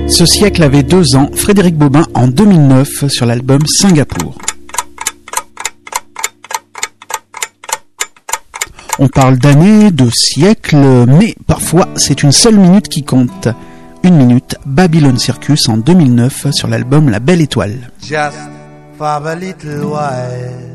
Ce siècle avait 2 ans, Frédéric Bobin en 2009 sur l'album Singapour. On parle d'années, de siècles, mais parfois c'est une seule minute qui compte. 1 minute, Babylon Circus en 2009 sur l'album La Belle Étoile. Just for a little while